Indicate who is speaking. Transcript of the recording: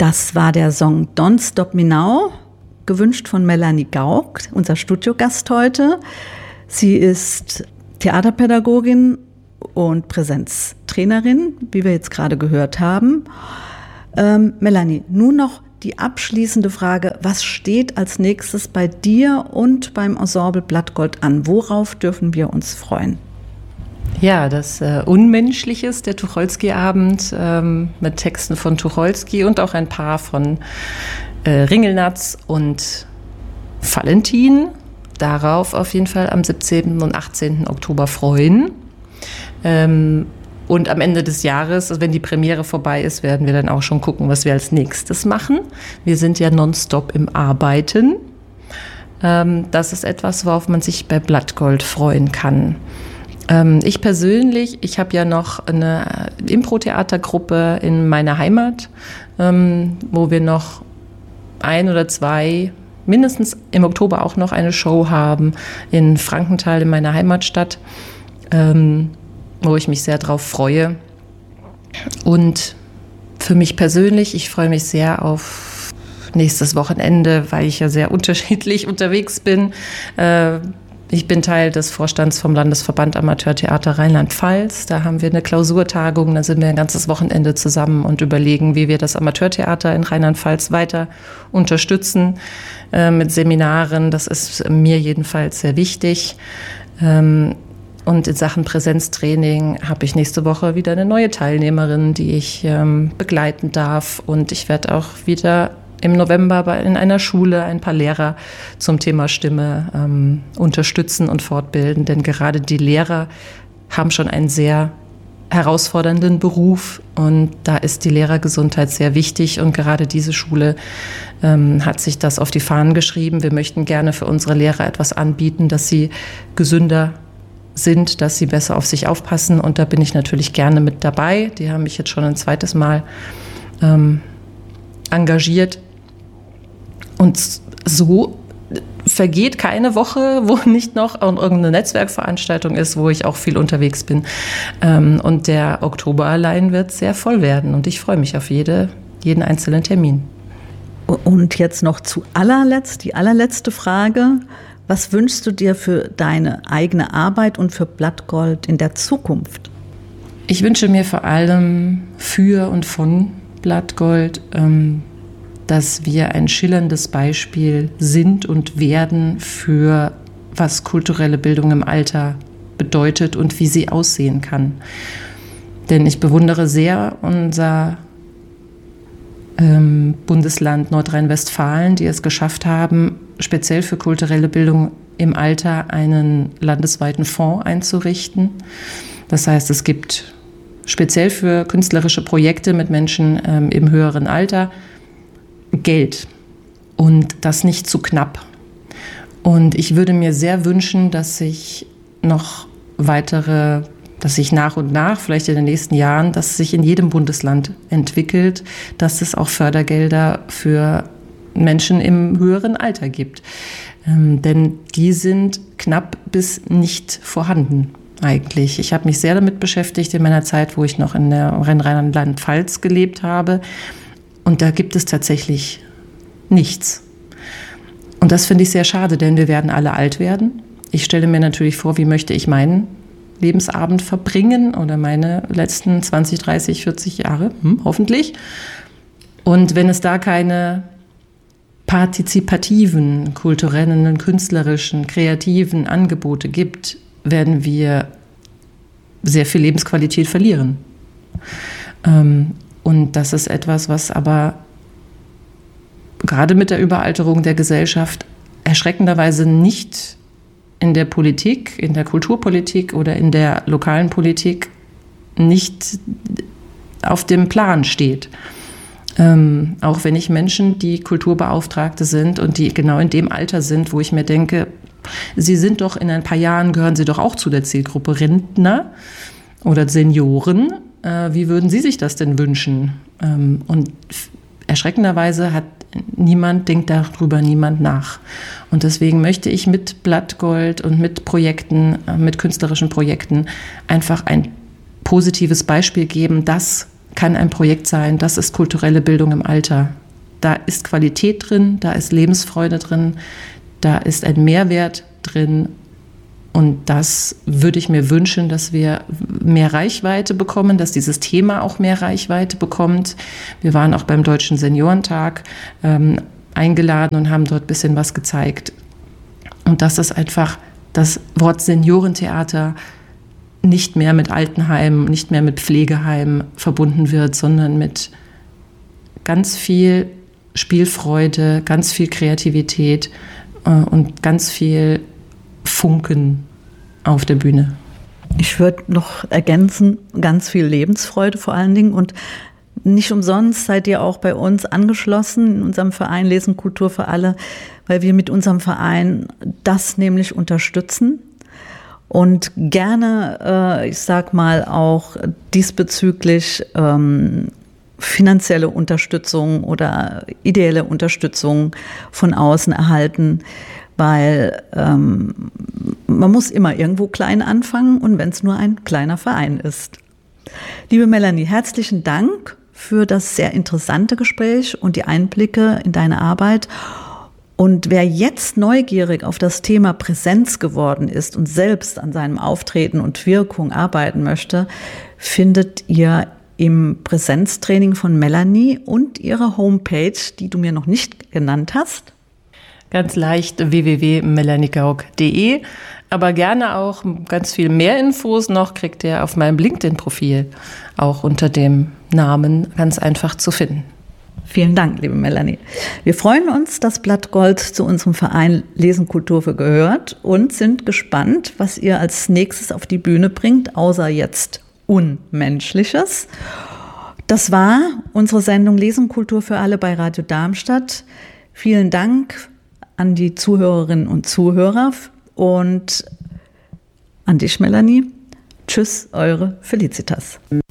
Speaker 1: Das war der Song Don't Stop Me Now, gewünscht von Melanie Gauck, unser Studiogast heute. Sie ist Theaterpädagogin und Präsenztrainerin, wie wir jetzt gerade gehört haben. Melanie, nun noch die abschließende Frage: Was steht als nächstes bei dir und beim Ensemble Blattgold an? Worauf dürfen wir uns freuen?
Speaker 2: Ja, das Unmenschliches, der Tucholsky-Abend mit Texten von Tucholsky und auch ein paar von Ringelnatz und Valentin. Darauf auf jeden Fall am 17. und 18. Oktober freuen. Und am Ende des Jahres, also wenn die Premiere vorbei ist, werden wir dann auch schon gucken, was wir als nächstes machen. Wir sind ja nonstop im Arbeiten. Das ist etwas, worauf man sich bei Blattgold freuen kann. Ich persönlich, ich habe ja noch eine Impro-Theatergruppe in meiner Heimat, wo wir noch 1 oder 2, mindestens im Oktober auch noch eine Show haben in Frankenthal in meiner Heimatstadt, wo ich mich sehr drauf freue. Und für mich persönlich, ich freue mich sehr auf nächstes Wochenende, weil ich ja sehr unterschiedlich unterwegs bin. Ich bin Teil des Vorstands vom Landesverband Amateurtheater Rheinland-Pfalz. Da haben wir eine Klausurtagung, da sind wir ein ganzes Wochenende zusammen und überlegen, wie wir das Amateurtheater in Rheinland-Pfalz weiter unterstützen mit Seminaren. Das ist mir jedenfalls sehr wichtig. Und in Sachen Präsenztraining habe ich nächste Woche wieder eine neue Teilnehmerin, die ich begleiten darf. Und ich werde auch wieder im November in einer Schule ein paar Lehrer zum Thema Stimme unterstützen und fortbilden. Denn gerade die Lehrer haben schon einen sehr herausfordernden Beruf und da ist die Lehrergesundheit sehr wichtig. Und gerade diese Schule hat sich das auf die Fahnen geschrieben. Wir möchten gerne für unsere Lehrer etwas anbieten, dass sie gesünder sind, dass sie besser auf sich aufpassen. Und da bin ich natürlich gerne mit dabei. Die haben mich jetzt schon ein zweites Mal engagiert. Und so vergeht keine Woche, wo nicht noch irgendeine Netzwerkveranstaltung ist, wo ich auch viel unterwegs bin. Und der Oktober allein wird sehr voll werden. Und ich freue mich auf jeden einzelnen Termin.
Speaker 1: Und jetzt noch die allerletzte Frage. Was wünschst du dir für deine eigene Arbeit und für Blattgold in der Zukunft?
Speaker 2: Ich wünsche mir vor allem für und von Blattgold, dass wir ein schillerndes Beispiel sind und werden für was kulturelle Bildung im Alter bedeutet und wie sie aussehen kann. Denn ich bewundere sehr unser Bundesland Nordrhein-Westfalen, die es geschafft haben, speziell für kulturelle Bildung im Alter einen landesweiten Fonds einzurichten. Das heißt, es gibt speziell für künstlerische Projekte mit Menschen im höheren Alter Geld und das nicht zu knapp. Und ich würde mir sehr wünschen, dass sich nach und nach, vielleicht in den nächsten Jahren, dass sich in jedem Bundesland entwickelt, dass es auch Fördergelder für Menschen im höheren Alter gibt. Denn die sind knapp bis nicht vorhanden eigentlich. Ich habe mich sehr damit beschäftigt in meiner Zeit, wo ich noch in Rheinland-Pfalz gelebt habe. Und da gibt es tatsächlich nichts. Und das finde ich sehr schade, denn wir werden alle alt werden. Ich stelle mir natürlich vor, wie möchte ich meinen Lebensabend verbringen oder meine letzten 20, 30, 40 Jahre, hoffentlich. Und wenn es da keine partizipativen, kulturellen, künstlerischen, kreativen Angebote gibt, werden wir sehr viel Lebensqualität verlieren. Und das ist etwas, was aber gerade mit der Überalterung der Gesellschaft erschreckenderweise nicht in der Politik, in der Kulturpolitik oder in der lokalen Politik nicht auf dem Plan steht. Auch wenn ich Menschen, die Kulturbeauftragte sind und die genau in dem Alter sind, wo ich mir denke, sie sind doch in ein paar Jahren, gehören sie doch auch zu der Zielgruppe Rentner oder Senioren. Wie würden Sie sich das denn wünschen? Und erschreckenderweise denkt darüber niemand nach. Und deswegen möchte ich mit Blattgold und mit Projekten, mit künstlerischen Projekten einfach ein positives Beispiel geben, dass kann ein Projekt sein, das ist kulturelle Bildung im Alter. Da ist Qualität drin, da ist Lebensfreude drin, da ist ein Mehrwert drin. Und das würde ich mir wünschen, dass wir mehr Reichweite bekommen, dass dieses Thema auch mehr Reichweite bekommt. Wir waren auch beim Deutschen Seniorentag eingeladen und haben dort ein bisschen was gezeigt. Und dass das einfach das Wort Seniorentheater nicht mehr mit Altenheimen, nicht mehr mit Pflegeheimen verbunden wird, sondern mit ganz viel Spielfreude, ganz viel Kreativität und ganz viel Funken auf der Bühne.
Speaker 1: Ich würde noch ergänzen, ganz viel Lebensfreude vor allen Dingen. Und nicht umsonst seid ihr auch bei uns angeschlossen in unserem Verein Lesen Kultur für alle, weil wir mit unserem Verein das nämlich unterstützen und gerne, ich sag mal, auch diesbezüglich finanzielle Unterstützung oder ideelle Unterstützung von außen erhalten, weil man muss immer irgendwo klein anfangen und wenn es nur ein kleiner Verein ist. Liebe Melanie, herzlichen Dank für das sehr interessante Gespräch und die Einblicke in deine Arbeit. Und wer jetzt neugierig auf das Thema Präsenz geworden ist und selbst an seinem Auftreten und Wirkung arbeiten möchte, findet ihr im Präsenztraining von Melanie und ihrer Homepage, die du mir noch nicht genannt hast.
Speaker 2: Ganz leicht www.melaniegauck.de, aber gerne auch ganz viel mehr Infos noch kriegt ihr auf meinem LinkedIn-Profil, auch unter dem Namen ganz einfach zu finden.
Speaker 1: Vielen Dank, liebe Melanie. Wir freuen uns, dass Blattgold zu unserem Verein Lesen Kultur für gehört und sind gespannt, was ihr als nächstes auf die Bühne bringt, außer jetzt Unmenschliches. Das war unsere Sendung Lesen Kultur für alle bei Radio Darmstadt. Vielen Dank an die Zuhörerinnen und Zuhörer und an dich, Melanie. Tschüss, eure Felicitas.